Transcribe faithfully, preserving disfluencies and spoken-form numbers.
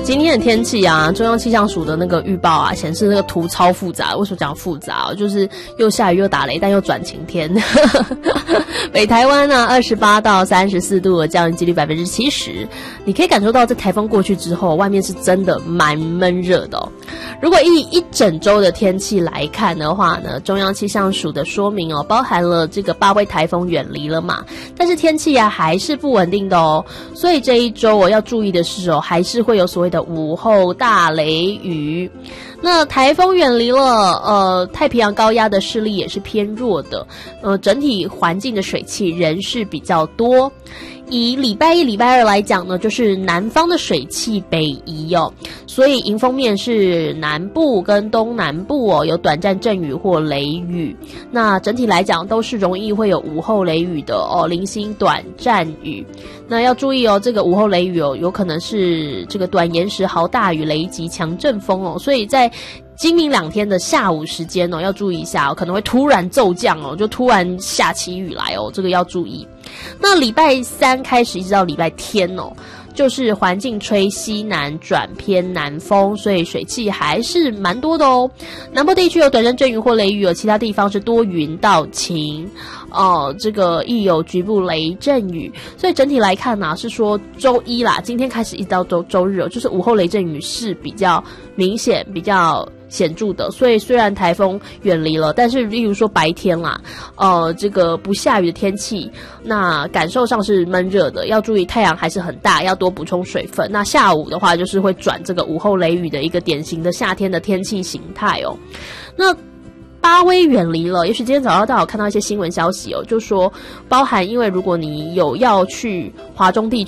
今天的天气啊，中央气象署的那个预报啊，显示那个图超复杂。为什么讲复杂？就是又下雨又打雷，但又转晴天。北台湾呢、啊，二十八到三十四度的降雨几率百分之七十。你可以感受到，这台风过去之后，外面是真的蛮闷热的哦。如果以一整周的天气来看的话呢，中央气象署的说明哦，包含了这个八位台风远离了嘛，但是天气啊还是不稳定的哦。所以这一周我要注意的是哦，还是会有所谓的午后大雷雨。那台风远离了，呃，太平洋高压的势力也是偏弱的，呃，整体环境的水汽仍是比较多。以礼拜一、礼拜二来讲呢，就是南方的水汽北移哦，所以迎风面是南部跟东南部哦，有短暂阵雨或雷雨。那整体来讲都是容易会有午后雷雨的哦，零星短暂雨。那要注意哦，这个午后雷雨哦，有可能是这个短延时豪大雨、雷击、强阵风哦，所以在今明两天的下午时间哦，要注意一下哦，可能会突然骤降哦，就突然下起雨来哦，这个要注意。那礼拜三开始一直到礼拜天哦，就是环境吹西南转偏南风，所以水汽还是蛮多的哦。南部地区有短暂阵雨或雷雨，有其他地方是多云到晴哦，这个亦有局部雷阵雨。所以整体来看呢、啊，是说周一啦，今天开始一直到周周日哦，就是午后雷阵雨是比较明显、比较显著的。所以虽然台风远离了，但是例如说白天啦，呃，这个不下雨的天气，那感受上是闷热的，要注意太阳还是很大，要多补充水分。那下午的话，就是会转这个午后雷雨的一个典型的夏天的天气形态哦。那巴威远离了，也许今天早上大家有看到一些新闻消息哦，就说包含因为如果你有要去华中地